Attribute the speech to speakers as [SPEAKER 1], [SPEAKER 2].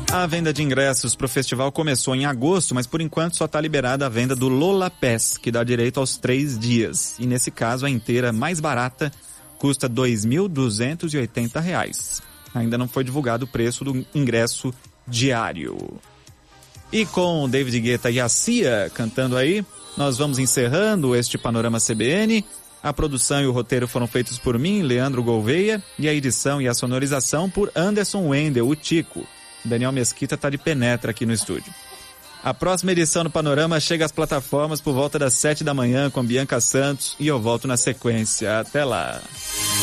[SPEAKER 1] A venda de ingressos para o festival começou em agosto, mas por enquanto só está liberada a venda do Lola Pass, que dá direito aos 3 dias. E nesse caso, a inteira mais barata custa R$ 2.280. Ainda não foi divulgado o preço do ingresso diário. E com David Guetta e a Cia cantando aí, nós vamos encerrando este Panorama CBN. A produção e o roteiro foram feitos por mim, Leandro Gouveia, e a edição e a sonorização por Anderson Wendel, o Tico. Daniel Mesquita tá de penetra aqui no estúdio. A próxima edição do Panorama chega às plataformas por volta das 7 da manhã com Bianca Santos e eu volto na sequência. Até lá!